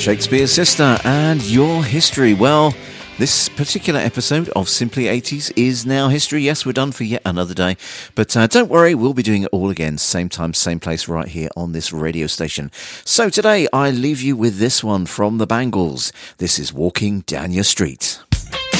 Shakespeare's Sister and Your History. Well, this particular episode of Simply 80s is now history. Yes, we're done for yet another day. But don't worry, we'll be doing it all again. Same time, same place, right here on this radio station. So today, I leave you with this one from the Bangles. This is Walking Down Your Street.